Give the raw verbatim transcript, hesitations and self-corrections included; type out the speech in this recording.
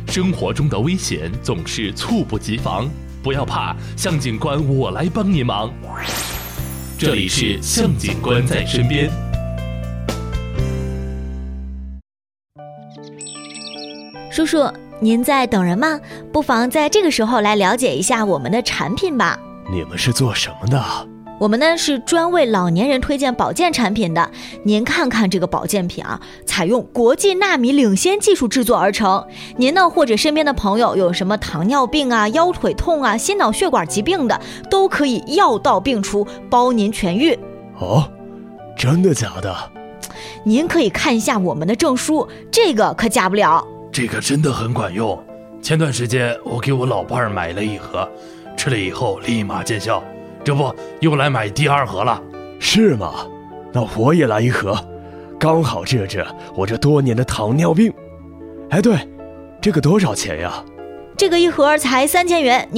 生活中的危险总是猝不及防，不要怕，向警官我来帮你忙。这里是向警官在身边。 叔叔，您在等人吗？不妨在这个时候来了解一下我们的产品吧。 你们是做什么的？ 我们呢是专为老年人推荐保健产品的。您看看这个保健品啊，采用国际纳米领先技术制作而成。您呢或者身边的朋友有什么糖尿病啊、腰腿痛啊、心脑血管疾病的，都可以药到病除，包您痊愈。 哦，真的假的？ 您可以看一下我们的证书，这个可假不了。 这个真的很管用，前段时间我给我老伴儿买了一盒，吃了以后立马见效，这不又来买第二盒了。 是吗？那我也来一盒，刚好治治我这多年的糖尿病。哎，对，这个多少钱呀？ 这个一盒才三千元。